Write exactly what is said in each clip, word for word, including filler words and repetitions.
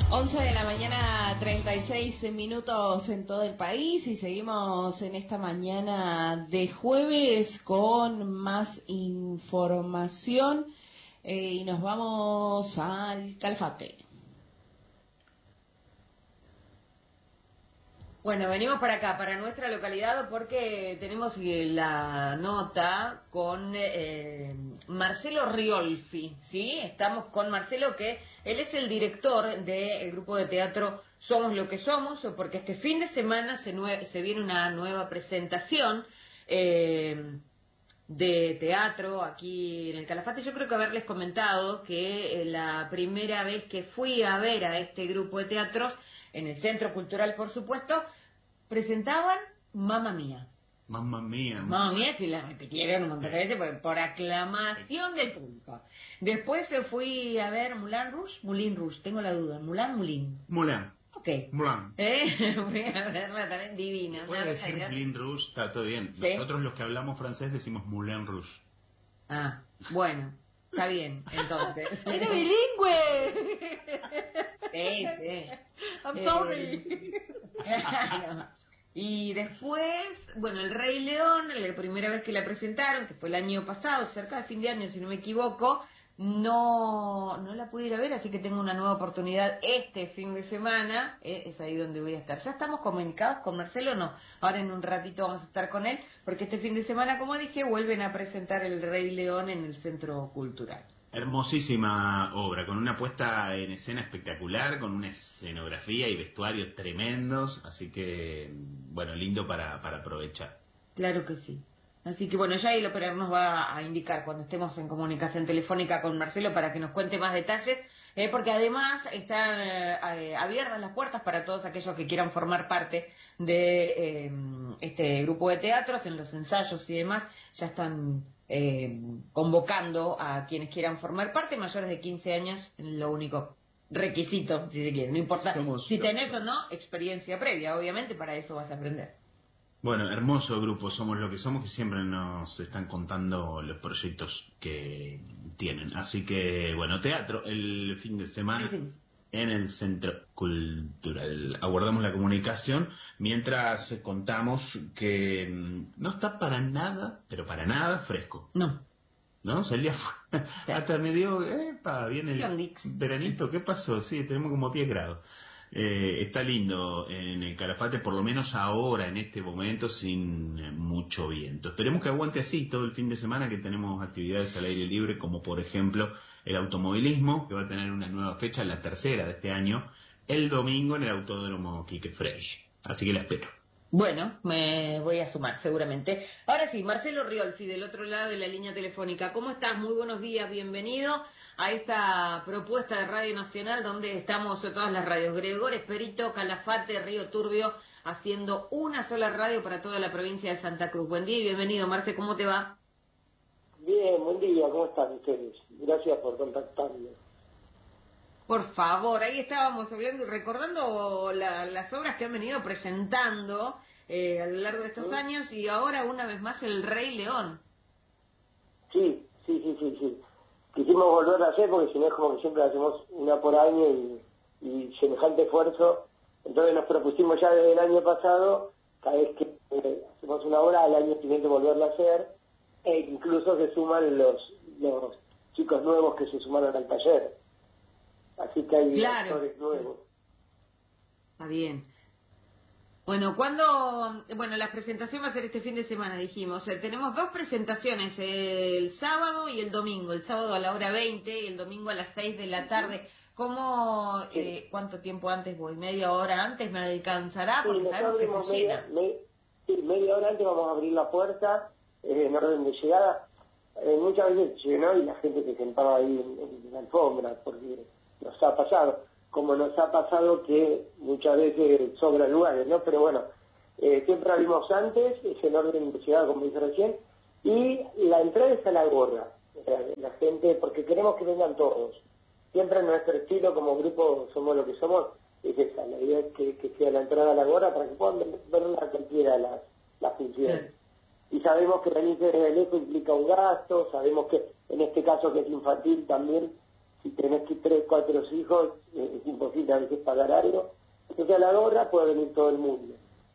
once de la mañana, treinta y seis minutos en todo el país, y seguimos en esta mañana de jueves con más información eh, y nos vamos al Calafate. Bueno, venimos para acá, para nuestra localidad, porque tenemos la nota con eh, Marcelo Riolfi, ¿sí? Estamos con Marcelo, que él es el director del grupo de teatro Somos lo que Somos, porque este fin de semana se, nue- se viene una nueva presentación eh, de teatro aquí en el Calafate. Yo creo que haberles comentado que eh, la primera vez que fui a ver a este grupo de teatros, en el Centro Cultural, por supuesto, presentaban Mamma Mía. Mamma Mía. Mamma Mía, que la repitieron un montón de veces por, por aclamación del público. Después se fui a ver Moulin Rouge, Moulin Rouge, tengo la duda, Moulin, Moulin. Moulin. Ok. Moulin. ¿Eh? Fui a verla también divina. Puede una decir realidad. Moulin Rouge, está todo bien. ¿Sí? Nosotros los que hablamos francés decimos Moulin Rouge. Ah, bueno, está bien, entonces. ¡Eres bilingüe! Sí, sí. I'm Eh, sorry. Claro. Y después, bueno, El Rey León, la primera vez que la presentaron, que fue el año pasado, cerca de fin de año, si no me equivoco, no, no la pude ir a ver, así que tengo una nueva oportunidad este fin de semana, eh, es ahí donde voy a estar. ¿Ya estamos comunicados con Marcelo? No, ahora en un ratito vamos a estar con él, porque este fin de semana, como dije, vuelven a presentar El Rey León en el Centro Cultural. Hermosísima obra, con una puesta en escena espectacular, con una escenografía y vestuarios tremendos, así que, bueno, lindo para, para aprovechar. Claro que sí. Así que bueno, ya el operador nos va a indicar cuando estemos en comunicación telefónica con Marcelo para que nos cuente más detalles, eh, porque además están eh, abiertas las puertas para todos aquellos que quieran formar parte de eh, este grupo de teatros, en los ensayos y demás, ya están eh, convocando a quienes quieran formar parte, mayores de quince años, lo único requisito, si se quiere, no importa Somos si los- tenés o no experiencia previa, obviamente para eso vas a aprender. Bueno, hermoso grupo, Somos lo que Somos, que siempre nos están contando los proyectos que tienen. Así que, bueno, teatro el fin de semana En fin. en el Centro Cultural. Aguardamos la comunicación mientras contamos que mm, no está para nada, pero para nada fresco. No. ¿No? Salía fue- hasta me dio, epa, viene el Yondix. veranito, ¿qué pasó? Sí, tenemos como diez grados. Eh, está lindo en el Calafate, por lo menos ahora, en este momento, sin eh, mucho viento. Esperemos que aguante así todo el fin de semana, que tenemos actividades al aire libre, como por ejemplo el automovilismo, que va a tener una nueva fecha, la tercera de este año, el domingo en el Autódromo Quique Frey. Así que la espero. Bueno, me voy a sumar seguramente. Ahora sí, Marcelo Riolfi, del otro lado de la línea telefónica. ¿Cómo estás? Muy buenos días, bienvenido a esta propuesta de Radio Nacional, donde estamos todas las radios, Gregor, Esperito, Calafate, Río Turbio, haciendo una sola radio para toda la provincia de Santa Cruz. Buen día y bienvenido, Marce, ¿cómo te va? Bien, buen día, ¿cómo están ustedes? Gracias por contactarme. Por favor, ahí estábamos hablando y recordando la- las obras que han venido presentando eh, a lo largo de estos ¿Sí? años, y ahora una vez más El Rey León. Sí, sí, sí, sí, sí. Quisimos volver a hacer porque si no es como que siempre hacemos una por año y, y semejante esfuerzo. Entonces nos propusimos ya desde el año pasado, cada vez que eh, hacemos una obra, al año siguiente volverla a hacer, e incluso se suman los, los chicos nuevos que se sumaron al taller. Así que hay Claro. actores nuevos. Está bien. Bueno, ¿cuándo? Bueno, la presentación va a ser este fin de semana, dijimos. Eh, tenemos dos presentaciones, el sábado y el domingo. El sábado a la hora veinte y el domingo a las seis de la tarde. ¿Cómo, Sí. eh, cuánto tiempo antes voy? ¿Media hora antes me alcanzará? Porque Sí, sabemos que nosotros se media, llena. me- sí, media hora antes vamos a abrir la puerta eh, en orden de llegada. Eh, muchas veces llenó y la gente se sentaba ahí en, en la alfombra, porque nos ha pasado, como nos ha pasado que muchas veces sobran lugares, ¿no? Pero bueno, eh, siempre abrimos antes, es el orden de llegada, como dije recién, y la entrada es a la gorra. O sea, la gente, porque queremos que vengan todos. Siempre nuestro estilo como grupo Somos lo que Somos es esa, la idea es que, que sea la entrada a la gorra para que puedan verla a cualquiera de las, las funciones. Claro. Y sabemos que venir desde lejos implica un gasto, sabemos que en este caso que es infantil también si tenés que tres, cuatro hijos, eh, es imposible a veces pagar algo. Entonces a la gorra puede venir todo el mundo.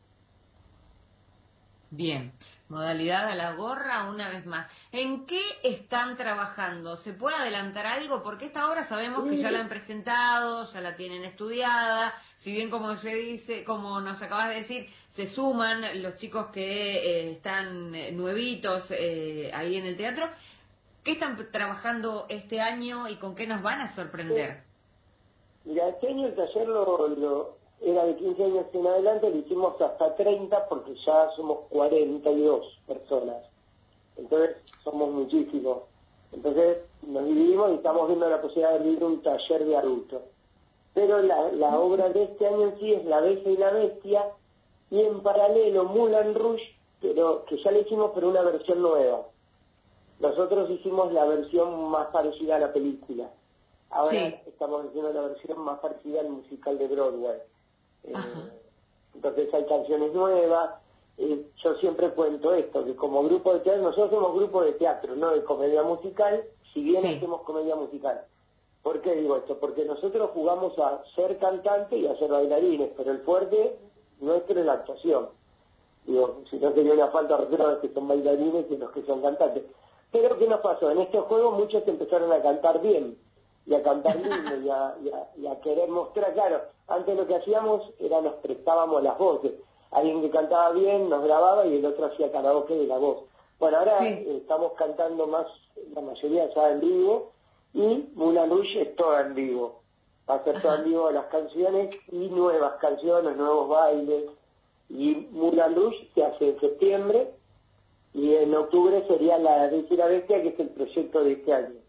Bien, modalidad a la gorra una vez más. ¿En qué están trabajando? ¿Se puede adelantar algo? Porque esta obra sabemos que ya la han presentado, ya la tienen estudiada, si bien como se dice, como nos acabas de decir, se suman los chicos que eh, están nuevitos eh, ahí en el teatro. ¿Qué están trabajando este año y con qué nos van a sorprender? Mira, este año el taller lo, lo, era de quince años en adelante, lo hicimos hasta treinta porque ya somos cuarenta y dos personas. Entonces somos muchísimos. Entonces nos dividimos y estamos viendo la posibilidad de abrir un taller de adultos. Pero la, la obra de este año en sí es La Bella y la Bestia, y en paralelo Moulin Rouge, pero que ya le hicimos pero una versión nueva. Nosotros hicimos la versión más parecida a la película. Ahora sí. Estamos haciendo la versión más parecida al musical de Broadway. Eh, entonces hay canciones nuevas. Eh, yo siempre cuento esto, que como grupo de teatro, nosotros somos grupo de teatro, no de comedia musical, si bien sí. hacemos comedia musical. ¿Por qué digo esto? Porque nosotros jugamos a ser cantante y a ser bailarines, pero el fuerte nuestro es la actuación. Digo, si no sería una falta de respeto a los que son bailarines y a los que son cantantes. Pero ¿qué nos pasó? En este juego muchos empezaron a cantar bien, y a cantar lindo, y a, y, a, y a querer mostrar. Claro, antes lo que hacíamos era nos prestábamos las voces. Alguien que cantaba bien nos grababa y el otro hacía karaoke de la voz. Bueno, ahora sí. eh, estamos cantando más, la mayoría ya en vivo, y Moulin Rouge es toda en vivo. Va a ser Ajá. toda en vivo las canciones y nuevas canciones, nuevos bailes. Y Moulin Rouge se hace en septiembre, y en octubre sería La Bella y la Bestia, que es el proyecto de este año.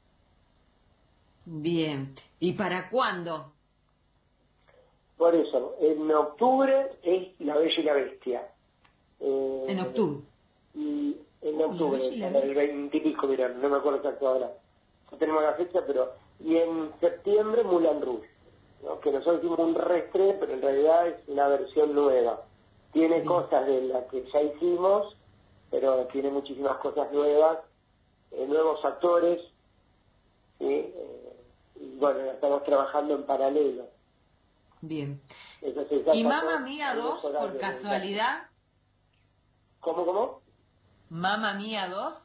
Bien. ¿Y para cuándo? Por eso, en octubre es La Bella y la Bestia. Eh, en octubre. Y en octubre, para el veinte y pico, mirá, no me acuerdo exacto ahora. No tenemos la fecha, pero... Y en septiembre, Moulin Rouge, ¿no? Que nosotros hicimos un reestreno, pero en realidad es una versión nueva. Tiene Bien. cosas de las que ya hicimos, pero tiene muchísimas cosas nuevas, eh, nuevos actores, ¿sí? Eh, y bueno, estamos trabajando en paralelo. Bien. Entonces, ¿y Mamma Mía dos, por casualidad? ¿Cómo, cómo? ¿Mamma Mía dos?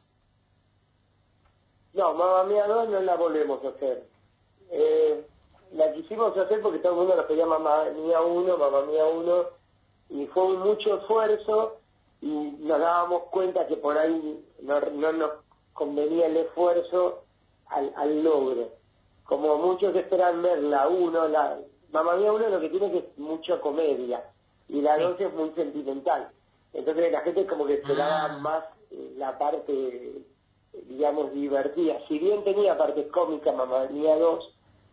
No, Mamma Mía dos no la volvemos a hacer. Eh, la quisimos hacer porque todo el mundo la pedía Mamma Mía uno, Mamma Mía uno, y fue un mucho esfuerzo, y nos dábamos cuenta que por ahí no, no nos convenía el esfuerzo al, al logro. Como muchos esperan ver la uno, la Mamma Mía uno lo que tiene que es mucha comedia, y la dos sí. es muy sentimental. Entonces la gente como que esperaba ah. más eh, la parte, digamos, divertida. Si bien tenía partes cómicas Mamma Mía dos,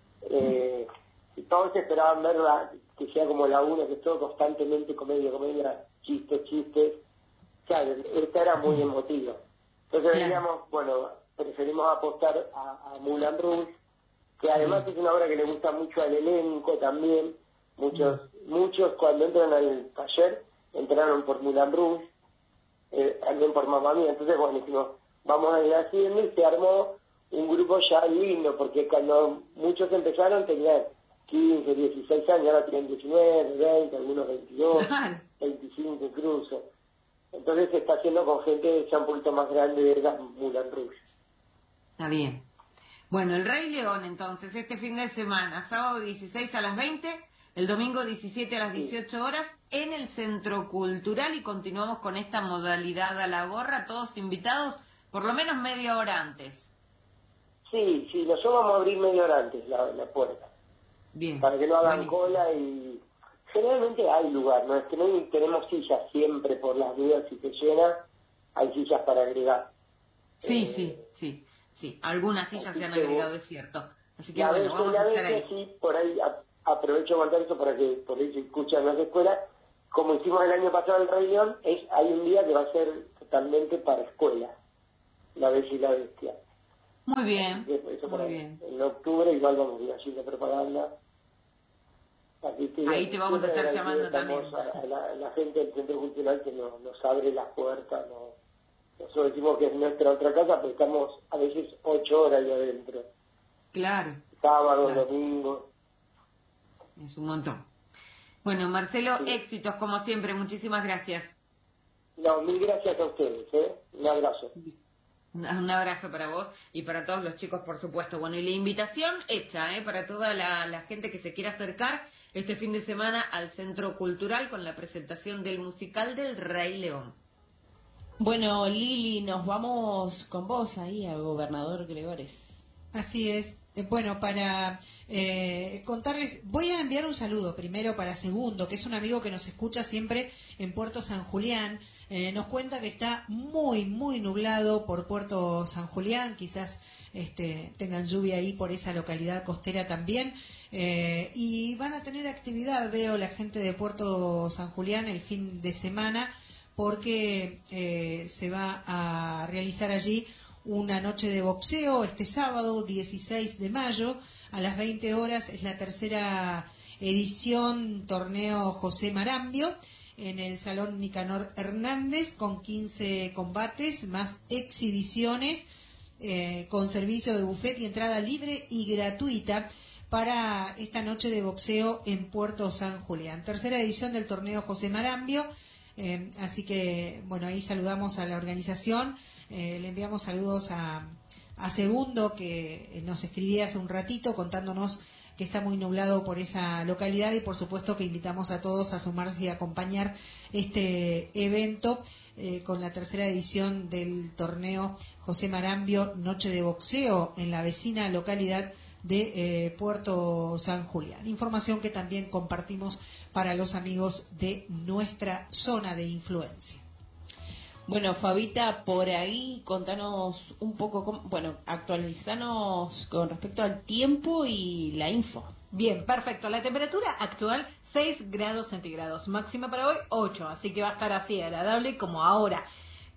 eh, todos esperaban verla, que sea como la uno, que es todo constantemente comedia, comedia, chistes, chistes. Claro, esta era muy emotiva. Entonces claro. digamos, bueno, preferimos apostar a, a Moulin Rouge, que además sí. es una obra que le gusta mucho al elenco también. Muchos mm. muchos cuando entran al taller entraron por Moulin Rouge, eh, también por Mamma Mía. Entonces, bueno, dijimos, vamos a ir haciendo, y se armó un grupo ya lindo, porque cuando muchos empezaron tenían quince, dieciséis años, ahora tienen diecinueve, veinte, algunos veintidós, veinticinco incluso. Entonces se está haciendo con gente ya un poquito más grande de la Moulin Rouge. Está bien. Bueno, el Rey León entonces, este fin de semana, sábado dieciséis a las veinte, el domingo diecisiete a las dieciocho horas, en el Centro Cultural, y continuamos con esta modalidad a la gorra, todos invitados, por lo menos media hora antes. Sí, sí, nosotros vamos a abrir media hora antes la, la puerta. Bien. Para que no hagan Buenísimo. cola, y generalmente hay lugar, no es que no tenemos sillas siempre, por las dudas, si se llena, hay sillas para agregar. Sí, eh, sí, sí, sí, algunas sillas se han agregado, es cierto. Así que la bueno, vamos a estar ahí. Sí, por ahí a, aprovecho de contar eso para que por ahí se escuchan las escuelas. Como hicimos el año pasado el Rey León, es, hay un día que va a ser totalmente para escuela, La Bella y la Bestia. Muy bien, eso muy bien. En octubre igual vamos a ir haciendo propaganda. Así que, ahí te vamos a estar llamando también. A, a, la, a la gente del Centro Cultural que nos, nos abre las puertas. No, nosotros decimos que es nuestra otra casa, pero estamos a veces ocho horas ahí adentro. Claro. Sábado, Claro. domingo. Es un montón. Bueno, Marcelo, Sí. éxitos como siempre. Muchísimas gracias. No, mil gracias a ustedes, ¿eh? Un abrazo. Un abrazo para vos y para todos los chicos, por supuesto. Bueno, y la invitación hecha, ¿eh? Para toda la, la gente que se quiera acercar este fin de semana al Centro Cultural con la presentación del musical del Rey León. Bueno, Lili, nos vamos con vos ahí a Gobernador Gregores. Así es. Eh, Bueno, para eh, contarles, voy a enviar un saludo primero para Segundo, que es un amigo que nos escucha siempre en Puerto San Julián. Eh, nos cuenta que está muy, muy nublado por Puerto San Julián, quizás este, tengan lluvia ahí por esa localidad costera también. Eh, y van a tener actividad, veo la gente de Puerto San Julián el fin de semana, porque eh, se va a realizar allí una noche de boxeo este sábado dieciséis de mayo a las veinte horas. Es la tercera edición torneo José Marambio en el Salón Nicanor Hernández, con quince combates más exhibiciones, eh, con servicio de buffet y entrada libre y gratuita para esta noche de boxeo en Puerto San Julián. Tercera edición del torneo José Marambio. Eh, así que, bueno, ahí saludamos a la organización, eh, le enviamos saludos a, a Segundo, que nos escribía hace un ratito contándonos que está muy nublado por esa localidad, y por supuesto que invitamos a todos a sumarse y acompañar este evento eh, con la tercera edición del torneo José Marambio, Noche de Boxeo, en la vecina localidad de eh, Puerto San Julián. Información que también compartimos para los amigos de nuestra zona de influencia. Bueno, Fabita, por ahí contanos un poco, cómo, bueno, actualizanos con respecto al tiempo y la info. Bien, perfecto. La temperatura actual seis grados centígrados, máxima para hoy ocho, así que va a estar así agradable como ahora.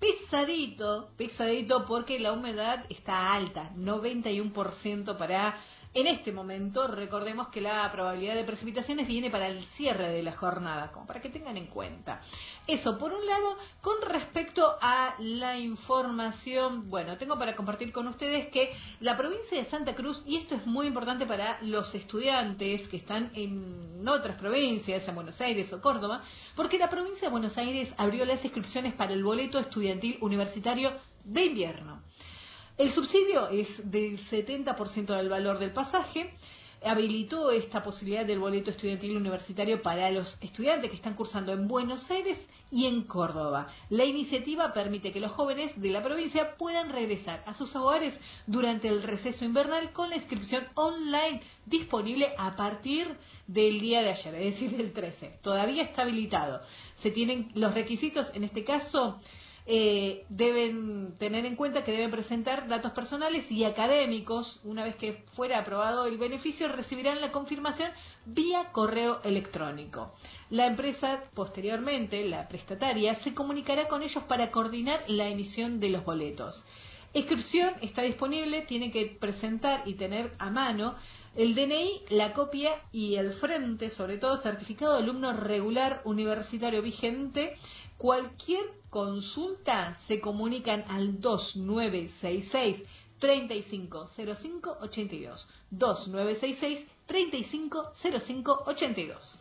Pesadito, pesadito porque la humedad está alta, noventa y uno por ciento para en este momento. Recordemos que la probabilidad de precipitaciones viene para el cierre de la jornada, como para que tengan en cuenta. Eso por un lado. Con respecto a la información, bueno, tengo para compartir con ustedes que la provincia de Santa Cruz, y esto es muy importante para los estudiantes que están en otras provincias, en Buenos Aires o Córdoba, porque la provincia de Buenos Aires abrió las inscripciones para el boleto estudiantil universitario de invierno. El subsidio es del setenta por ciento del valor del pasaje. Habilitó esta posibilidad del boleto estudiantil universitario para los estudiantes que están cursando en Buenos Aires y en Córdoba. La iniciativa permite que los jóvenes de la provincia puedan regresar a sus hogares durante el receso invernal con la inscripción online disponible a partir del día de ayer, es decir, del trece. Todavía está habilitado. Se tienen los requisitos, en este caso, Eh, deben tener en cuenta que deben presentar datos personales y académicos. Una vez que fuera aprobado el beneficio, recibirán la confirmación vía correo electrónico. La empresa, posteriormente, la prestataria, se comunicará con ellos para coordinar la emisión de los boletos. Inscripción está disponible, tiene que presentar y tener a mano el D N I, la copia y el frente, sobre todo certificado de alumno regular universitario vigente. Cualquier consulta se comunican al dos nueve seis seis, tres cinco cero cinco, ocho dos. dos nueve seis seis, tres cinco cero cinco, ocho dos.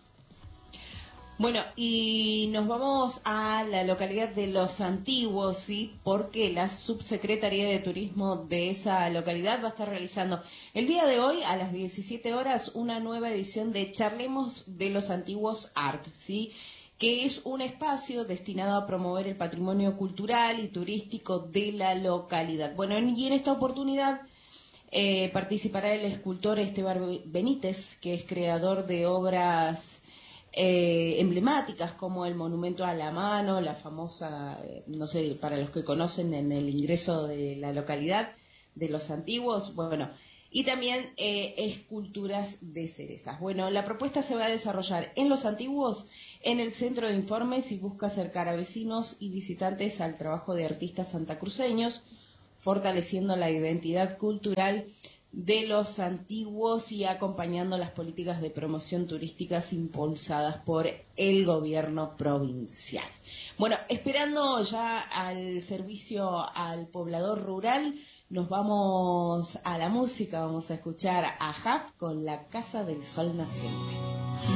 Bueno, y nos vamos a la localidad de Los Antiguos, ¿sí? Porque la Subsecretaría de Turismo de esa localidad va a estar realizando el día de hoy a las diecisiete horas una nueva edición de Charlemos de Los Antiguos Art, ¿sí? Que es un espacio destinado a promover el patrimonio cultural y turístico de la localidad. Bueno, y en esta oportunidad eh, participará el escultor Esteban Benítez, que es creador de obras eh, emblemáticas como el Monumento a la Mano, la famosa, eh, no sé, para los que conocen, en el ingreso de la localidad de Los Antiguos, bueno, y también eh, esculturas de cerezas. Bueno, la propuesta se va a desarrollar en Los Antiguos, en el Centro de Informes, y busca acercar a vecinos y visitantes al trabajo de artistas santacruceños, fortaleciendo la identidad cultural de los antiguos y acompañando las políticas de promoción turísticas impulsadas por el gobierno provincial. Bueno, esperando ya al servicio al poblador rural, nos vamos a la música, vamos a escuchar a Jaf con La Casa del Sol Naciente.